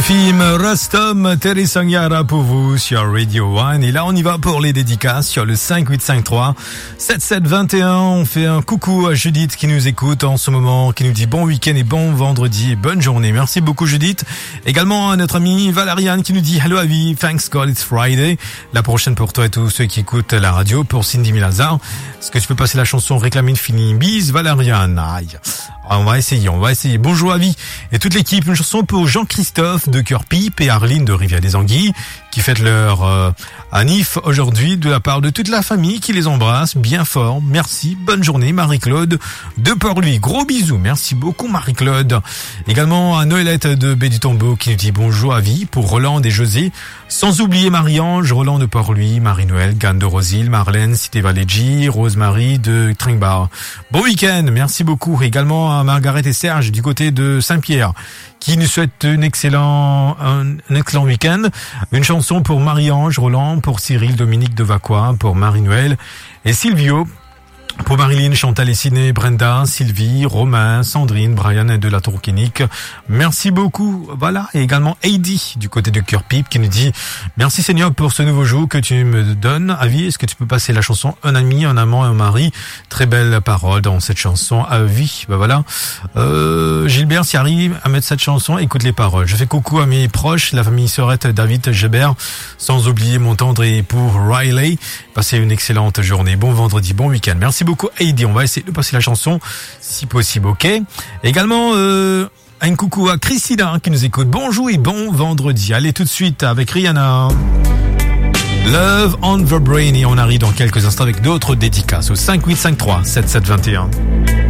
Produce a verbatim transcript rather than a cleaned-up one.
film Rustom Terry Sangyara pour vous sur Radio One. Et là, on y va pour les dédicaces sur le cinq huit cinq trois sept sept deux un. On fait un coucou à Judith qui nous écoute en ce moment, qui nous dit bon week-end et bon vendredi et bonne journée. Merci beaucoup Judith. Également à notre amie Valériane qui nous dit hello Avi, thanks God it's Friday. La prochaine pour toi et tous ceux qui écoutent la radio, pour Cindy Milazar. Est-ce que tu peux passer la chanson Réclame une fini? Bise Valériane. Aïe. On va essayer, on va essayer. Bonjour Avi et toute l'équipe. Une chanson pour Jean-Christophe de Cœur Pipe et Arline de Rivière des Anguilles qui fêtent leur euh, anniv aujourd'hui de la part de toute la famille qui les embrasse bien fort. Merci, bonne journée Marie-Claude de Port-Louis. Gros bisous, merci beaucoup Marie-Claude. Également à Noëlette de Baie du Tombeau qui nous dit bonjour Avi pour Roland et José. Sans oublier Marie-Ange, Roland de Port-Louis, Marie-Noël, Gann de Rosil, Marlène, Cité Valégie, Rose-Marie de Trinkbar. Bon week-end, merci beaucoup. Également à Margaret et Serge du côté de Saint-Pierre qui nous souhaitent un excellent, un, un excellent week-end. Une chanson pour Marie-Ange, Roland, pour Cyril, Dominique de Vacquois, pour Marie-Noël et Silvio. Pour Marilyn, Chantal et Ciné, Brenda, Sylvie, Romain, Sandrine, Brian et de la Tourquinique. Merci beaucoup. Voilà. Et également Heidi du côté de Cœur Pipe qui nous dit merci Seigneur pour ce nouveau jour que tu me donnes. Avi, est-ce que tu peux passer la chanson Un ami, un amant, un mari? Très belle parole dans cette chanson. Avi. Ben voilà. Euh, Gilbert, s'y arrive à mettre cette chanson, écoute les paroles. Je fais coucou à mes proches, la famille Sorette, David, Gébert, sans oublier mon tendre époux Riley. Passez une excellente journée. Bon vendredi, bon week-end. Merci beaucoup Heidi, on va essayer de passer la chanson si possible, ok. Également euh, un coucou à Christina qui nous écoute. Bonjour et bon vendredi. Allez tout de suite avec Rihanna, Love on the Brain, et on arrive dans quelques instants avec d'autres dédicaces au cinq huit cinq trois sept sept deux un.